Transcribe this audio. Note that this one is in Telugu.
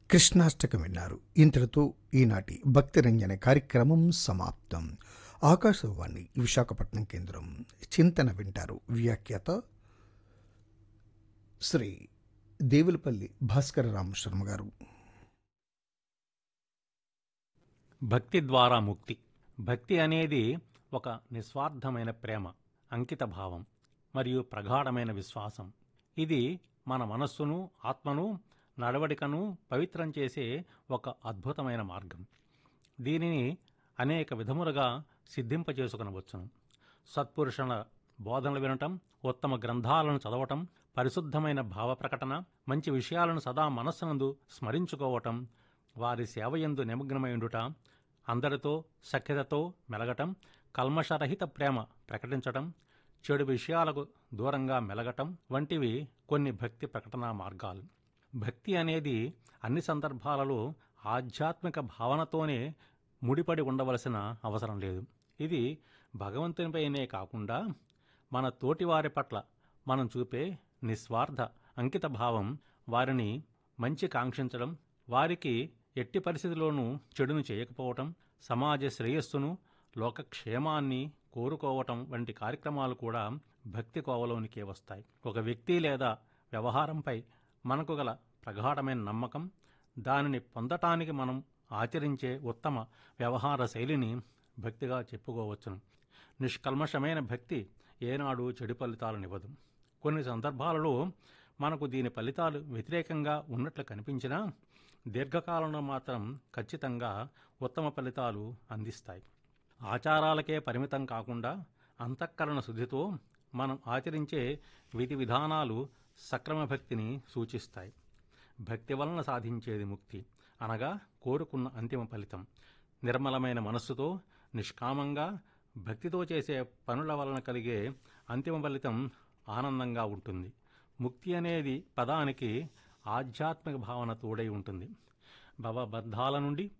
కృష్ణాష్టకం విన్నారు. ఇంతటితో ఈనాటి భక్తి రంజన కార్యక్రమం సమాప్తం. ఆకాశవాణి విశాఖపట్నం కేంద్రం. చింతన వింటారు. వ్యాఖ్యాత శ్రీ దేవులపల్లి భాస్కరరామ శర్మ గారు. భక్తి ద్వారా ముక్తి. భక్తి అనేది ఒక నిస్వార్థమైన ప్రేమ, అంకిత భావం మరియు ప్రగాఢమైన విశ్వాసం. ఇది మన మనస్సును, ఆత్మను, నడవడికను పవిత్రం చేసే ఒక అద్భుతమైన మార్గం. దీనిని అనేక విధములుగా సిద్ధింపచేసుకునవచ్చును. సత్పురుషుల బోధనలు వినటం, ఉత్తమ గ్రంథాలను చదవటం, పరిశుద్ధమైన భావ ప్రకటన, మంచి విషయాలను సదా మనస్సునందు స్మరించుకోవటం, వారి సేవయందు నిమగ్నమైండుట, అందరితో సఖ్యతతో మెలగటం, కల్మషరహిత ప్రేమ ప్రకటించటం, చెడు విషయాలకు దూరంగా మెలగటం వంటివి కొన్ని భక్తి ప్రకటనా మార్గాలు. భక్తి అనేది అన్ని సందర్భాలలో ఆధ్యాత్మిక భావనతోనే ముడిపడి ఉండవలసిన అవసరం లేదు. ఇది భగవంతునిపైనే కాకుండా మన తోటివారి పట్ల మనం చూపే నిస్వార్థ అంకిత భావం, వారిని మంచి కాంక్షించడం, వారికి ఎట్టి పరిస్థితిలోనూ చెడును చేయకపోవటం, సమాజ శ్రేయస్సును, లోకక్షేమాన్ని కోరుకోవటం వంటి కార్యక్రమాలు కూడా భక్తి కోవలోనికే వస్తాయి. ఒక వ్యక్తి లేదా వ్యవహారంపై మనకు గల ప్రగాఢమైన నమ్మకం, దానిని పొందటానికి మనం ఆచరించే ఉత్తమ వ్యవహార శైలిని భక్తిగా చెప్పుకోవచ్చును. నిష్కల్మషమైన భక్తి ఏనాడు చెడు ఫలితాలనివ్వదు. కొన్ని సందర్భాలలో మనకు దీని ఫలితాలు వ్యతిరేకంగా ఉన్నట్లు కనిపించినా దీర్ఘకాలంలో మాత్రం ఖచ్చితంగా ఉత్తమ ఫలితాలు అందిస్తాయి. ఆచారాలకే పరిమితం కాకుండా అంతఃకరణ శుద్ధితో మనం ఆచరించే విధి విధానాలు సక్రమ భక్తిని సూచిస్తాయి. భక్తి వలన సాధించేది ముక్తి, అనగా కోరుకున్న అంతిమ ఫలితం. నిర్మలమైన మనస్సుతో నిష్కామంగా భక్తితో చేసే పనుల వలన కలిగే అంతిమ ఫలితం ఆనందంగా ఉంటుంది. ముక్తి అనేది పదానికి ఆధ్యాత్మిక భావన తోడై ఉంటుంది. భవబంధాల నుండి